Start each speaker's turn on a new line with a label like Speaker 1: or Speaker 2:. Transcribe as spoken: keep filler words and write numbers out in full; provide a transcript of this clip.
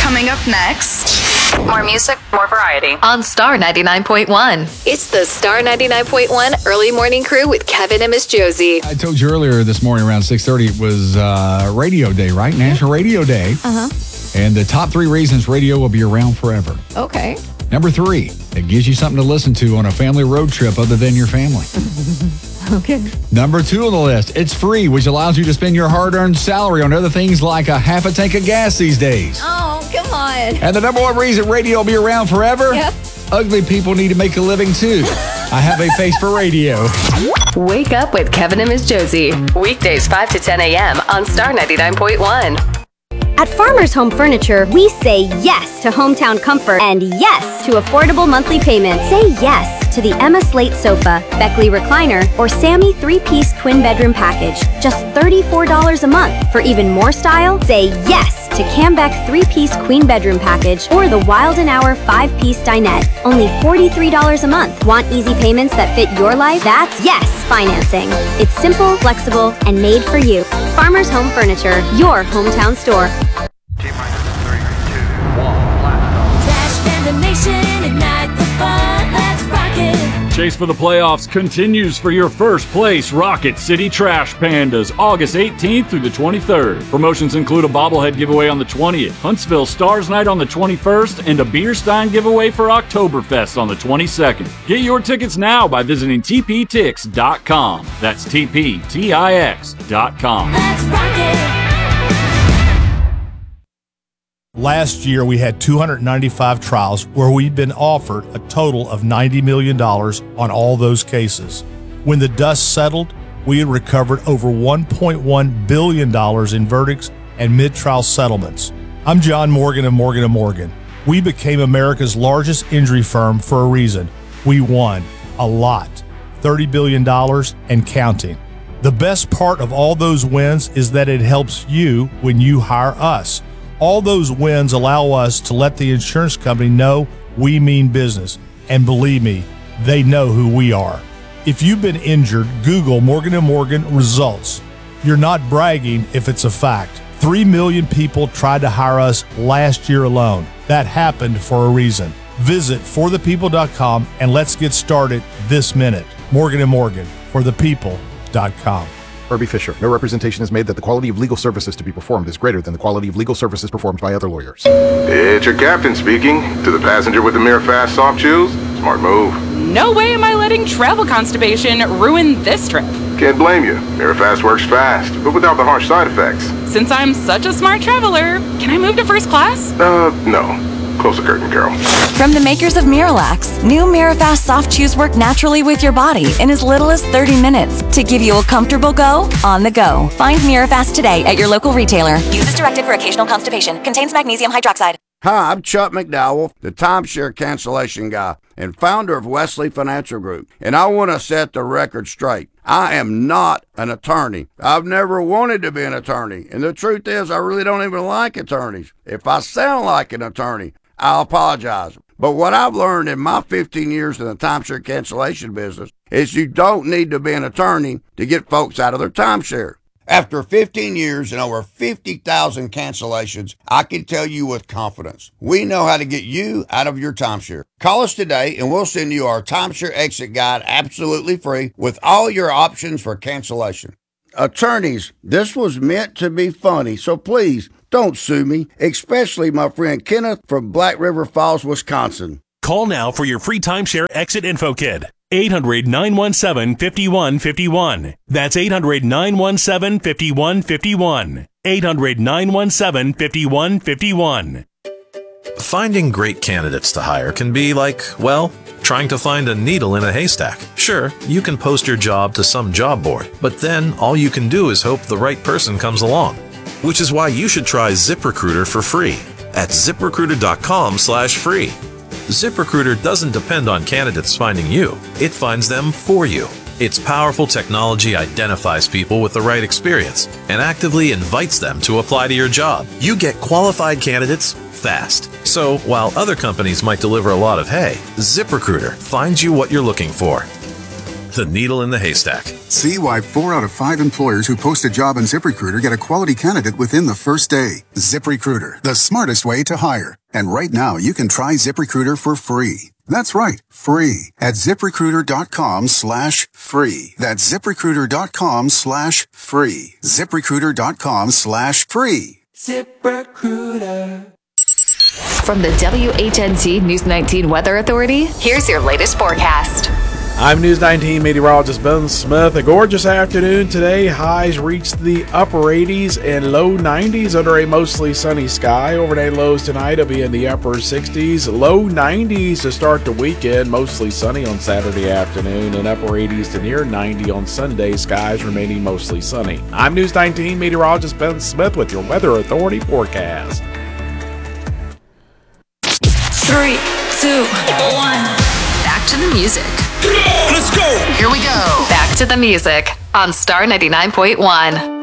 Speaker 1: Coming up next. More music, more variety.
Speaker 2: On Star ninety-nine point one. It's the Star ninety-nine point one Early Morning Crew with Kevin and Miss Josie.
Speaker 3: I told you earlier this morning around six thirty it was uh, Radio Day, right? National Radio Day.
Speaker 4: Uh-huh.
Speaker 3: And the top three reasons radio will be around forever.
Speaker 4: Okay.
Speaker 3: Number three, it gives you something to listen to on a family road trip other than your family.
Speaker 4: Okay.
Speaker 3: Number two on the list, it's free, which allows you to spend your hard-earned salary on other things like a half a tank of gas these days.
Speaker 4: Oh, come on.
Speaker 3: And the number one reason radio will be around forever,
Speaker 4: Yep.
Speaker 3: ugly people need to make a living too. I have a face for radio.
Speaker 2: Wake up with Kevin and Miss Josie. Weekdays five to ten a.m. on Star ninety-nine point one.
Speaker 5: At Farmers Home Furniture, we say yes to hometown comfort and yes to affordable monthly payments. Say yes to the Emma Slate Sofa, Beckley Recliner, or Sammy three-piece twin bedroom package. Just thirty-four dollars a month. For even more style, say yes to Cambeck three-piece queen bedroom package or the Wild and Hour five-piece dinette. Only forty-three dollars a month. Want easy payments that fit your life? That's yes financing. It's simple, flexible, and made for you. Farmers Home Furniture, your hometown store.
Speaker 6: Chase for the playoffs continues for your first place Rocket City Trash Pandas, August eighteenth through the twenty-third. Promotions include a bobblehead giveaway on the twentieth, Huntsville Stars Night on the twenty-first, and a beer stein giveaway for Oktoberfest on the twenty-second. Get your tickets now by visiting T P Tix dot com. That's T P T I X dot com.
Speaker 7: Let's rock it. Last year, we had two hundred ninety-five trials where we'd been offered a total of ninety million dollars on all those cases. When the dust settled, we had recovered over one point one billion dollars in verdicts and mid-trial settlements. I'm John Morgan of Morgan and Morgan. We became America's largest injury firm for a reason. We won a lot, thirty billion dollars and counting. The best part of all those wins is that it helps you when you hire us. All those wins allow us to let the insurance company know we mean business. And believe me, they know who we are. If you've been injured, Google Morgan and Morgan results. You're not bragging if it's a fact. Three million people tried to hire us last year alone. That happened for a reason. Visit for the people dot com and let's get started this minute. Morgan and Morgan, for the people dot com.
Speaker 8: Irby Fisher. No representation is made that the quality of legal services to be performed is greater than the quality of legal services performed by other lawyers.
Speaker 9: It's your captain speaking. To the passenger with the Mirror Fast soft shoes, smart move.
Speaker 10: No way am I letting travel constipation ruin this trip.
Speaker 9: Can't blame you. Mirror Fast works fast, but without the harsh side effects.
Speaker 10: Since I'm such a smart traveler, can I move to first class?
Speaker 9: Uh, no. Close the curtain, Carol.
Speaker 11: From the makers of Miralax, new Mirafast soft chews work naturally with your body in as little as thirty minutes to give you a comfortable go on the go. Find Mirafast today at your local retailer. Use as directed for occasional constipation. Contains magnesium hydroxide.
Speaker 12: Hi, I'm Chuck McDowell, the timeshare cancellation guy and founder of Wesley Financial Group, and I want to set the record straight. I am not an attorney. I've never wanted to be an attorney, and the truth is I really don't even like attorneys. If I sound like an attorney, I'll apologize. But what I've learned in my fifteen years in the timeshare cancellation business is you don't need to be an attorney to get folks out of their timeshare. After fifteen years and over fifty thousand cancellations, I can tell you with confidence, we know how to get you out of your timeshare. Call us today and we'll send you our timeshare exit guide absolutely free with all your options for cancellation. Attorneys, this was meant to be funny, so please don't sue me, especially my friend Kenneth from Black River Falls, Wisconsin.
Speaker 13: Call now for your free timeshare exit info kit. eight hundred, nine one seven, five one five one. That's eight hundred, nine one seven, five one five one. eight hundred, nine one seven, five one five one.
Speaker 14: Finding great candidates to hire can be like, well, trying to find a needle in a haystack. Sure, you can post your job to some job board, but then all you can do is hope the right person comes along. Which is why you should try ZipRecruiter for free at zip recruiter dot com slash free. ZipRecruiter doesn't depend on candidates finding you. It finds them for you. Its powerful technology identifies people with the right experience and actively invites them to apply to your job. You get qualified candidates fast. So while other companies might deliver a lot of hay, ZipRecruiter finds you what you're looking for. the needle in the haystack.
Speaker 15: See why four out of five employers who post a job on ZipRecruiter get a quality candidate within the first day. ZipRecruiter, the smartest way to hire. And right now, you can try ZipRecruiter for free. That's right, free at ZipRecruiter.com slash free. That's ZipRecruiter.com slash free. ZipRecruiter.com slash free.
Speaker 2: ZipRecruiter. From the W H N T News nineteen Weather Authority, here's your latest forecast.
Speaker 16: I'm News nineteen meteorologist Ben Smith. A gorgeous afternoon today. Highs reached the upper eighties and low nineties under a mostly sunny sky. Overnight lows tonight will be in the upper sixties, low nineties to start the weekend. Mostly sunny on Saturday afternoon and upper eighties to near ninety on Sunday. Skies remaining mostly sunny. I'm News nineteen meteorologist Ben Smith with your Weather Authority forecast.
Speaker 2: Three, two, one. Back to the music. Let's go. Here we go. Back to the music on Star ninety-nine point one.